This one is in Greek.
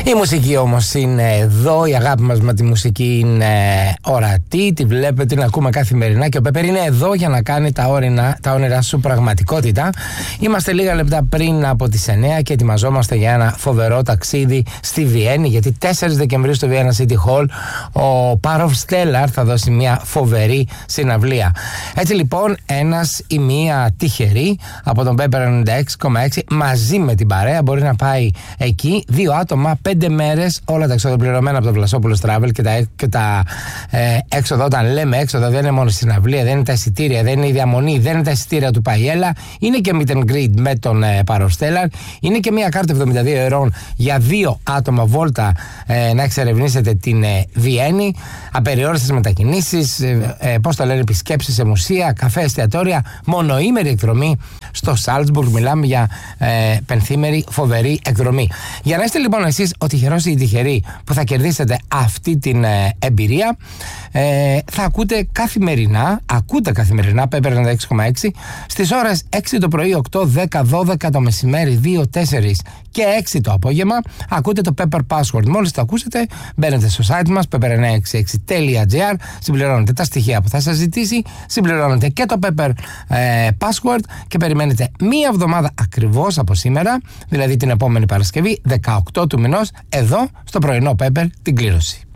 Η μουσική όμως είναι εδώ, η αγάπη μας με τη μουσική είναι ορατή, τη βλέπετε, την ακούμε καθημερινά και ο Πέπερ είναι εδώ για να κάνει τα όνειρά σου πραγματικότητα. Είμαστε λίγα λεπτά πριν από τις 9 και ετοιμαζόμαστε για ένα φοβερό ταξίδι στη Βιέννη, γιατί 4 Δεκεμβρίου στο Vienna City Hall ο Parov Stellar θα δώσει μια φοβερή συναυλία. Έτσι λοιπόν, ένας ή μία τυχερή από τον Pepper 96,6 μαζί με την παρέα μπορεί να πάει εκεί, 2 άτομα, 5 μέρες, όλα τα έξοδα πληρωμένα από το Βλασόπουλος Travel και τα έξοδα. Όταν λέμε έξοδα, δεν είναι μόνο συναυλία, δεν είναι τα εισιτήρια, δεν είναι η διαμονή, δεν είναι τα εισιτήρια του Παϊέλα, είναι και meet and greet με τον Parov Stellar, είναι και μια κάρτα 72 € για 2 άτομα βόλτα να εξερευνήσετε την Βιέννη, απεριόριστες μετακινήσεις, πώς το λένε, επισκέψεις σε μουσεία, καφέ, εστιατόρια, μονοήμερη εκδρομή στο Σάλτσμπουργκ. Μιλάμε για πενθήμερη φοβερή εκδρομή. Για να είστε λοιπόν εσείς ο τυχερός ή η τυχερή που θα κερδίσετε αυτή την εμπειρία, θα ακούτε καθημερινά Pepper 96,6 στις ώρες 6 το πρωί, 8, 10, 12 το μεσημέρι, 2, 4 και 6 το απόγευμα. Ακούτε το Pepper Password. Μόλις το ακούσετε, μπαίνετε στο site μας pepper966.gr, συμπληρώνετε τα στοιχεία που θα σας ζητήσει, συμπληρώνετε και το Pepper Password και περιμένετε μία εβδομάδα ακριβώς από σήμερα, δηλαδή την επόμενη Παρασκευή 18 του μηνός, εδώ στο πρωινό Pepper, την κλήρωση.